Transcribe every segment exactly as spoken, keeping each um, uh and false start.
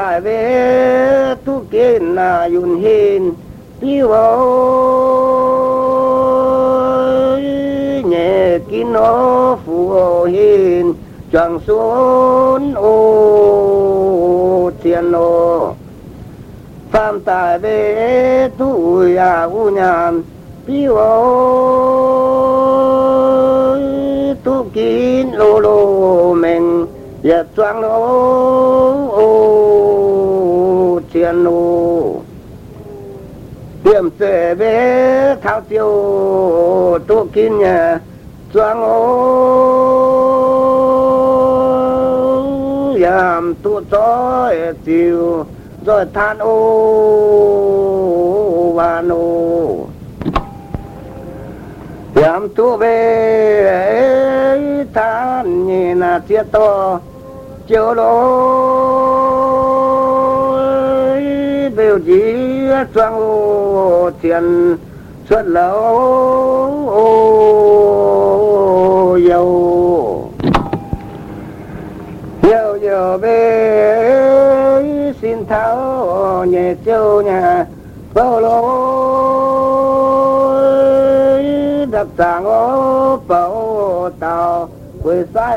tại về tu kiến là yun hin tiêu nhẹ kín nó phù hin chẳng xuống ô thiên lô phạm tại về tu ya u nhàn tiêu tu kín lô lô mình yết choang lô ô thiên lô tiệm sẽ về thao tiêu tu kín nhà choang ô yam tu cho tiêu rồi than ô và nô yam tu về than như là chia to chiều lối biểu chỉ choang ô tiền xuất lâu ô dầu dầu dầu về xin tháo nhẹ châu nhà bao lối đập tàng ô bao tàu quê sai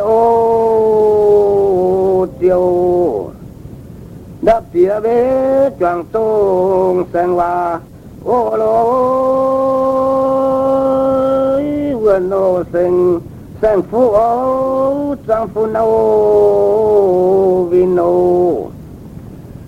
ô tiêu đập phía bế choàng tung sen hoa ô lối vườn ô sinh sen phú ô trăng phú nâu vino